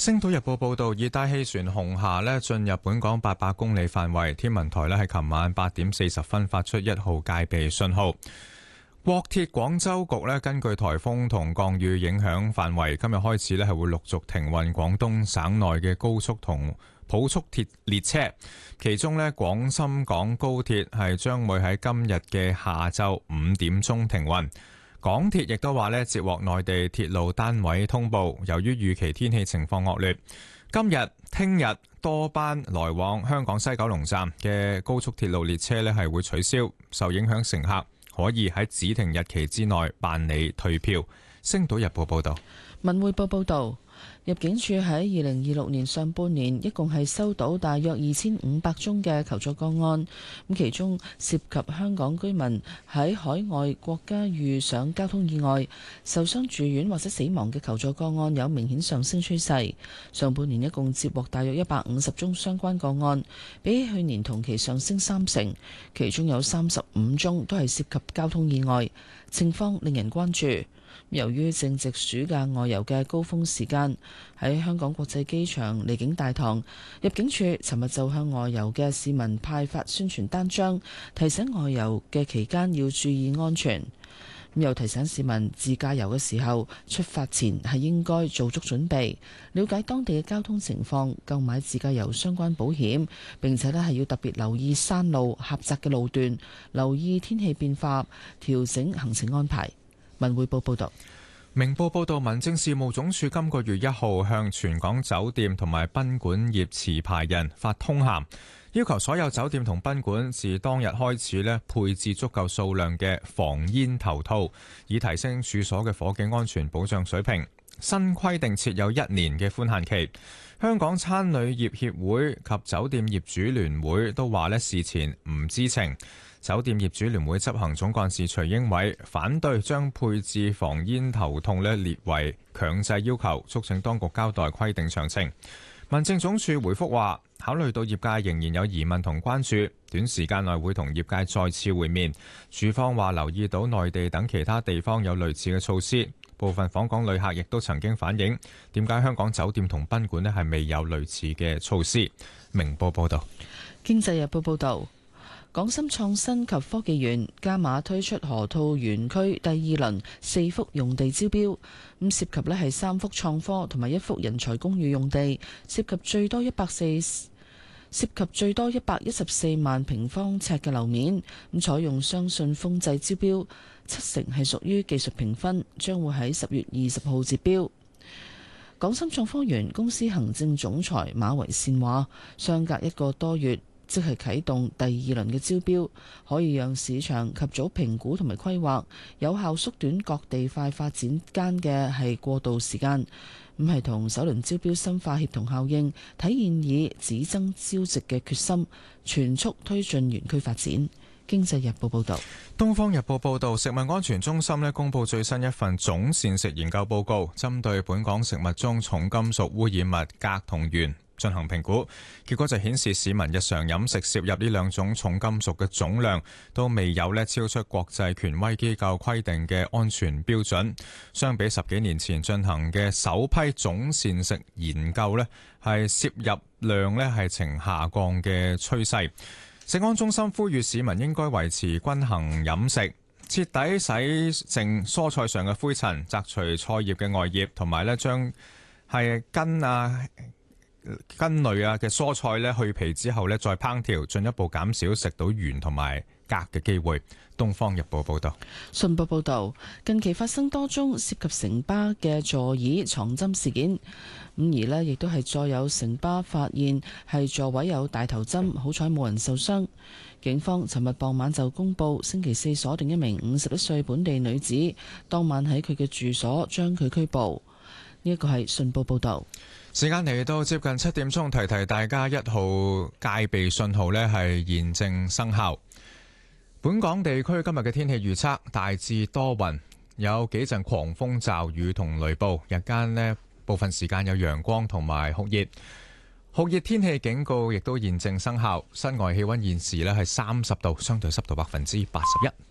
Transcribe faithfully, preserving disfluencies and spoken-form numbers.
星島日報報道，熱帶氣旋紅霞咧進入本港八百公里範圍，天文台咧係琴晚八點四十分發出一號戒備信號。國鐵廣州局咧根據颱風同降雨影響範圍，今日開始咧係會陸續停運廣東省內嘅高速同普速鐵列車，其中咧廣深港高鐵係將會喺今日嘅下晝五點鐘停運。港鐵亦都話咧，接獲內地鐵路單位通報，由於預期天氣情況惡劣，今日、聽日多班來往香港西九龍站嘅高速鐵路列車咧係會取消，受影響乘客可以喺指定日期之內辦理退票。星島日報報道。 文匯報報道，入境處喺二零二六年上半年一共係收到大約二千五百宗嘅求助個案，咁其中涉及香港居民喺海外國家遇上交通意外、受傷住院或者死亡嘅求助個案有明顯上升趨勢。上半年一共接獲大約一百五十宗相關個案，比起去年同期上升三成，其中有三十五宗都係涉及交通意外，情況令人關注。由於正值暑假外遊嘅高峰時間，喺香港國際機場離境大堂，入境處尋日就向外遊嘅市民派發宣傳單張，提醒外遊嘅期間要注意安全。又提醒市民自駕遊嘅時候，出發前係應該做足準備，了解當地嘅交通情況，購買自駕遊相關保險，並且咧係要特別留意山路狹窄嘅路段，留意天氣變化，調整行程安排。文匯報報道。 明報報道，民政事務總署今個月一號向全港酒店同埋賓館業持牌人發通函，要求所有酒店同賓館自當日開始咧配置足夠數量嘅防煙頭套，以提升處所嘅火警安全保障水平。新規定設有一年嘅寬限期。香港餐旅業協會及酒店業主聯會都話咧事前唔知情。酒店業主聯會執行總幹事徐英偉反對將配置防煙頭套咧列為強制要求，促請當局交代規定詳情。民政總署回覆話，考慮到業界仍然有疑問同關注，短時間內會同業界再次會面。署方話留意到內地等其他地方有類似嘅措施，部分訪港旅客亦都曾經反映，點解香港酒店同賓館咧係未有類似嘅措施。明報報道。 經濟日報報道。港深創新及科技園加碼推出河套園區第二輪四幅用地招標，咁涉及咧係三幅創科同埋一幅人才公寓用地，涉及最多一百四涉及最多一百一十四萬平方尺嘅樓面，咁採用雙信封制招標，七成係屬於技術評分，將會喺十月二十號截標。港深創科園公司行政總裁馬維善話，相隔一個多月，即係啟動第二輪嘅招標，可以讓市場及早評估同埋規劃，有效縮短各地塊發展間嘅係過渡時間。咁係同首輪招標深化協同效應，體現以只爭朝夕嘅決心，全速推進園區發展。經濟日報報道。 東方日報報道，食物安全中心咧公布最新一份總膳食研究報告，針對本港食物中重金屬污染物鎘同鉛進行評估，結果就顯示市民日常飲食攝入呢兩種重金屬嘅總量都未有咧超出國際權威機構規定嘅安全標準。相比十幾年前進行嘅首批總膳食研究咧，係攝入量咧係呈下降嘅趨勢。食安中心呼籲市民應該維持均衡飲食，徹底洗淨蔬菜上嘅灰塵，摘除菜葉嘅外葉，同埋咧將係根啊根類啊嘅蔬菜咧去皮之後咧再烹調，進一步減少食到鉛同埋鎘嘅機會。東方日報報道。 信報報道，近期發生多宗涉及城巴嘅座椅藏針事件，咁而呢亦都係再有城巴發現係座位有大頭針，好彩冇人受傷。警方尋日傍晚就公布，星期四鎖定一名五十一歲本地女子，當晚喺佢嘅住所將佢拘捕。呢一個係信報報道。 時間嚟到接近七點鐘，提提大家一號戒備信號呢係現正生效。本港地區今日嘅天氣預測大致多雲，有幾陣狂風驟雨同雷暴，日間呢部分時間有陽光同埋酷熱。酷熱天氣警告亦都現正生效。室外氣溫現時呢係三十度，相對濕度百分之八十一。